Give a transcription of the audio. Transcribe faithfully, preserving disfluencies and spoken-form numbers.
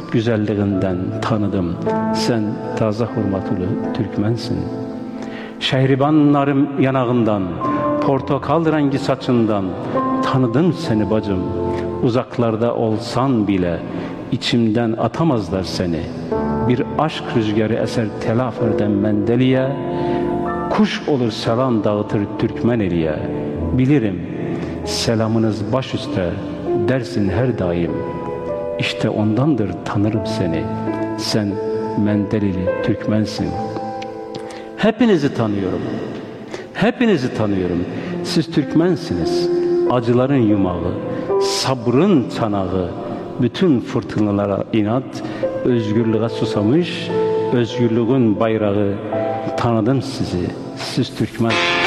güzelliğinden tanıdım. Sen taze hurmatlı Türkmensin. Şehribanlarım yanağından, portakal rengi saçından tanıdım seni bacım. Uzaklarda olsan bile içimden atamazlar seni. Bir aşk rüzgarı eser telaferden mendeliye, kuş olur selam dağıtır Türkmen eliye. Bilirim selamınız baş üstte dersin her daim. İşte ondandır tanırım seni. Sen Mendelili Türkmensin. Hepinizi tanıyorum. Hepinizi tanıyorum. Siz Türkmensiniz. Acıların yumağı, sabrın çanağı, bütün fırtınalara inat, özgürlüğe susamış, özgürlüğün bayrağı. Tanıdım sizi. Siz Türkmen.